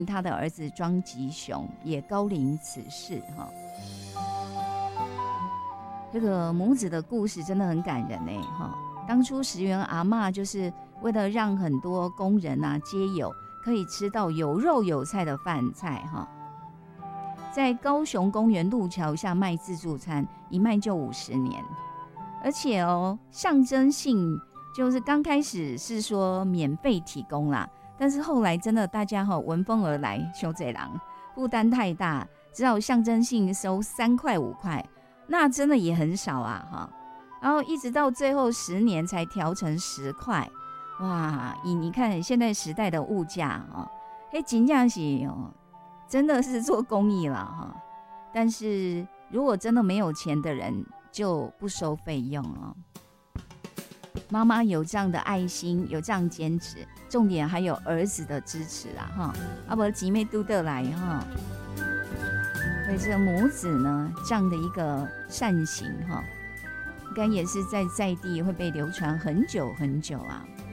他的儿子庄吉雄也高龄辞世哈。这个母子的故事真的很感人哎哈。当初石原阿嬷就是为了让很多工人啊街友可以吃到有肉有菜的饭菜哈，在高雄公园路桥下卖自助餐，一卖就50年，而且象征性就是刚开始是说免费提供啦，但是后来真的大家闻风而来，修这郎负担太大，只好象征性收3块5块，那真的也很少啊哈。然后一直到最后10年才调成10块，哇！你看现在时代的物价真的是真的是做公益了哈。但是如果真的没有钱的人，就不收费用哦。妈妈有这样的爱心，有这样坚持，重点还有儿子的支持啦哈，啊不姐妹都得来哈。所以这母子呢这样的一个善行哈，应该也是在地会被流传很久很久啊。